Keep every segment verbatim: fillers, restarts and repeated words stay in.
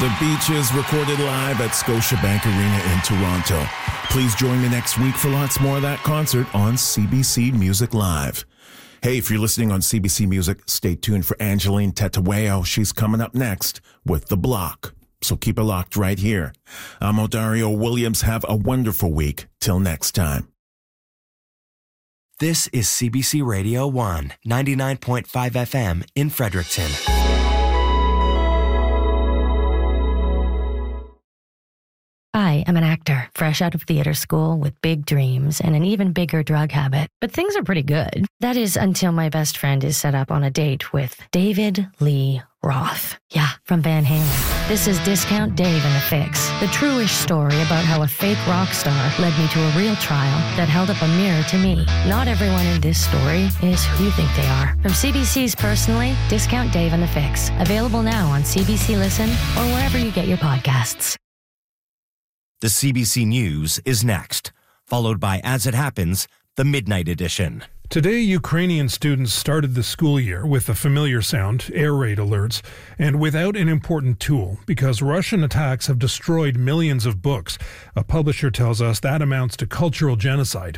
The Beach is recorded live at Scotiabank Arena in Toronto. Please join me next week for lots more of that concert on C B C Music Live. Hey, if you're listening on C B C Music, stay tuned for Angeline Tetawayo. She's coming up next with The Block. So keep it locked right here. I'm Odario Williams. Have a wonderful week. Till next time. This is C B C Radio one, ninety-nine point five F M in Fredericton. I am an actor, fresh out of theater school with big dreams and an even bigger drug habit. But things are pretty good. That is until my best friend is set up on a date with David Lee Roth. Yeah, from Van Halen. This is Discount Dave and the Fix, the true-ish story about how a fake rock star led me to a real trial that held up a mirror to me. Not everyone in this story is who you think they are. From C B C's Personally, Discount Dave and the Fix. Available now on C B C Listen or wherever you get your podcasts. The C B C News is next, followed by As It Happens, the Midnight Edition. Today, Ukrainian students started the school year with a familiar sound, air raid alerts, and without an important tool, because Russian attacks have destroyed millions of books. A publisher tells us that amounts to cultural genocide.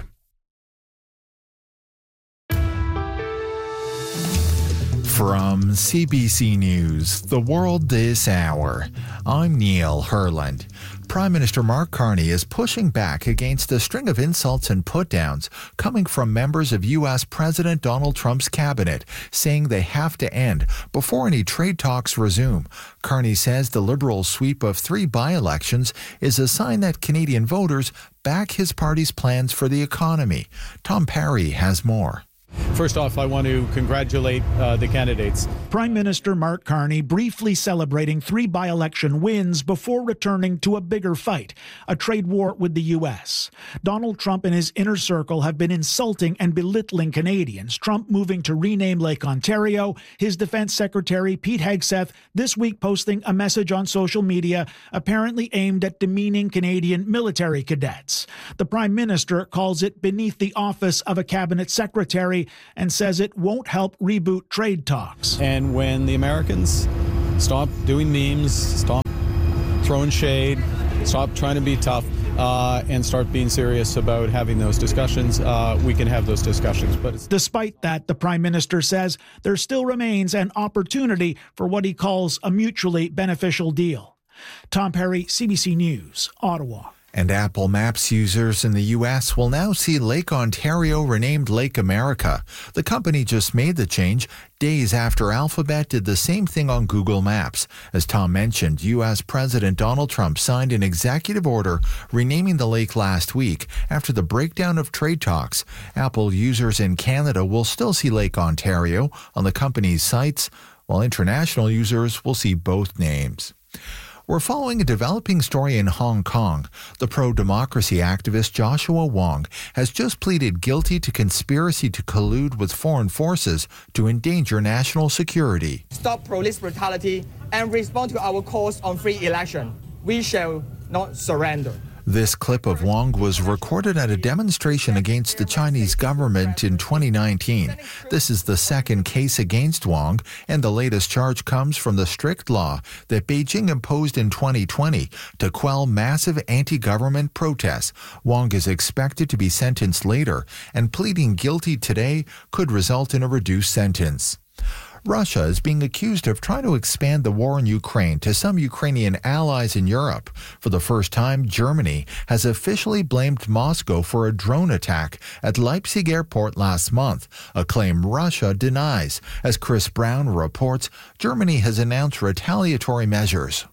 From C B C News, The World This Hour, I'm Neil Herland. Prime Minister Mark Carney is pushing back against a string of insults and put-downs coming from members of U S President Donald Trump's cabinet, saying they have to end before any trade talks resume. Carney says the Liberals' sweep of three by-elections is a sign that Canadian voters back his party's plans for the economy. Tom Parry has more. First off, I want to congratulate uh, the candidates. Prime Minister Mark Carney briefly celebrating three by-election wins before returning to a bigger fight, a trade war with the U S. Donald Trump and his inner circle have been insulting and belittling Canadians, Trump moving to rename Lake Ontario, his Defense Secretary Pete Hegseth this week posting a message on social media apparently aimed at demeaning Canadian military cadets. The Prime Minister calls it beneath the office of a cabinet secretary and says it won't help reboot trade talks. And when the Americans stop doing memes, stop throwing shade, stop trying to be tough, uh, and start being serious about having those discussions, uh, we can have those discussions. But it's- Despite that, the Prime Minister says there still remains an opportunity for what he calls a mutually beneficial deal. Tom Perry, C B C News, Ottawa. And Apple Maps users in the U S will now see Lake Ontario renamed Lake America. The company just made the change days after Alphabet did the same thing on Google Maps. As Tom mentioned, U S President Donald Trump signed an executive order renaming the lake last week after the breakdown of trade talks. Apple users in Canada will still see Lake Ontario on the company's sites, while international users will see both names. We're following a developing story in Hong Kong. The pro-democracy activist Joshua Wong has just pleaded guilty to conspiracy to collude with foreign forces to endanger national security. Stop police brutality and respond to our calls on free election. We shall not surrender. This clip of Wong was recorded at a demonstration against the Chinese government in twenty nineteen. This is the second case against Wong, and the latest charge comes from the strict law that Beijing imposed in twenty twenty to quell massive anti-government protests. Wong is expected to be sentenced later, and pleading guilty today could result in a reduced sentence. Russia is being accused of trying to expand the war in Ukraine to some Ukrainian allies in Europe. For the first time, Germany has officially blamed Moscow for a drone attack at Leipzig airport last month, a claim Russia denies. As Chris Brown reports, Germany has announced retaliatory measures.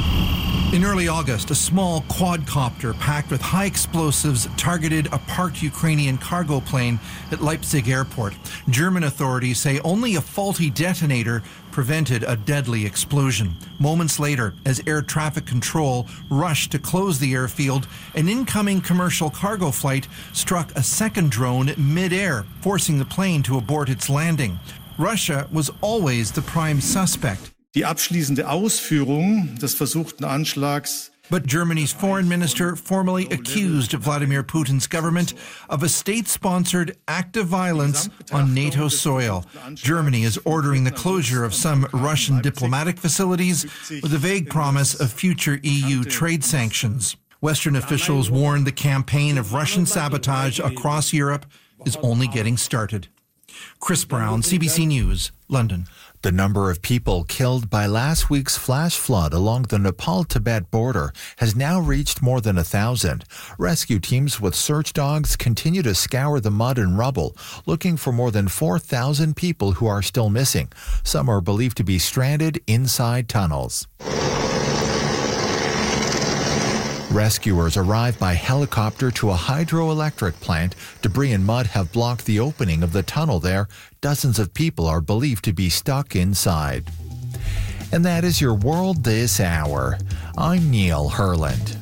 In early August, a small quadcopter packed with high explosives targeted a parked Ukrainian cargo plane at Leipzig airport. German authorities say only a faulty detonator prevented a deadly explosion. Moments later, as air traffic control rushed to close the airfield, an incoming commercial cargo flight struck a second drone mid-air, forcing the plane to abort its landing. Russia was always the prime suspect. Die abschließende Ausführung des versuchten Anschlags But Germany's foreign minister formally accused Vladimir Putin's government of a state-sponsored act of violence on NATO soil. Germany is ordering the closure of some Russian diplomatic facilities with a vague promise of future E U trade sanctions. Western officials warned the campaign of Russian sabotage across Europe is only getting started. Chris Brown, C B C News, London. The number of people killed by last week's flash flood along the Nepal-Tibet border has now reached more than a thousand. Rescue teams with search dogs continue to scour the mud and rubble, looking for more than four thousand people who are still missing. Some are believed to be stranded inside tunnels. Rescuers arrived by helicopter to a hydroelectric plant. Debris and mud have blocked the opening of the tunnel there. Dozens of people are believed to be stuck inside. And that is your World This Hour. I'm Neil Herland.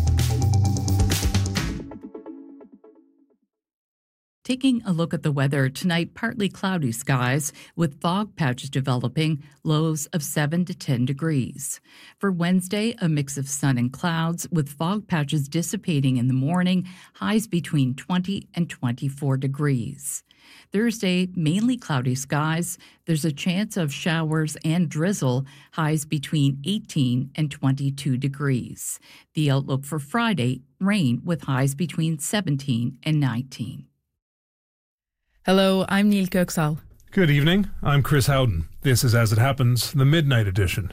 Taking a look at the weather tonight, partly cloudy skies with fog patches developing, lows of seven to ten degrees. For Wednesday, a mix of sun and clouds with fog patches dissipating in the morning, highs between twenty and twenty-four degrees. Thursday, mainly cloudy skies. There's a chance of showers and drizzle, highs between eighteen and twenty-two degrees. The outlook for Friday, rain with highs between seventeen and nineteen. Hello, I'm Neil Köksal. Good evening. I'm Chris Howden. This is As It Happens, the Midnight Edition.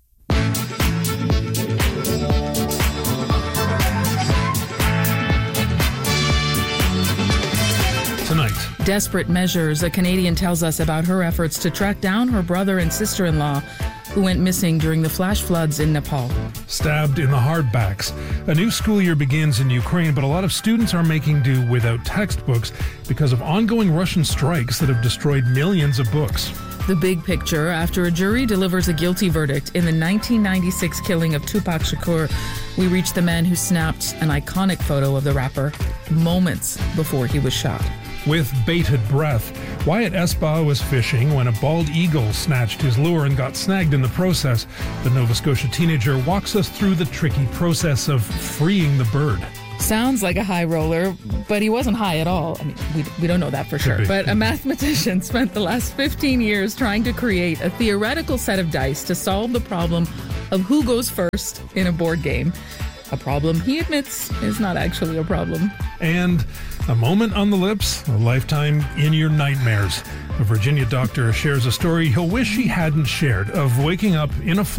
Tonight. Desperate measures. A Canadian tells us about her efforts to track down her brother and sister-in-law who went missing during the flash floods in Nepal. Stabbed in the hardbacks. A new school year begins in Ukraine, but a lot of students are making do without textbooks because of ongoing Russian strikes that have destroyed millions of books. The big picture after a jury delivers a guilty verdict in the nineteen ninety-six killing of Tupac Shakur. We reach the man who snapped an iconic photo of the rapper moments before he was shot. With bated breath, Wyatt Esbaugh was fishing when a bald eagle snatched his lure and got snagged in the process. The Nova Scotia teenager walks us through the tricky process of freeing the bird. Sounds like a high roller, but he wasn't high at all. I mean, we, we don't know that for sure. But a mathematician spent the last fifteen years trying to create a theoretical set of dice to solve the problem of who goes first in a board game. A problem he admits is not actually a problem. And a moment on the lips, a lifetime in your nightmares. A Virginia doctor shares a story he'll wish he hadn't shared of waking up in a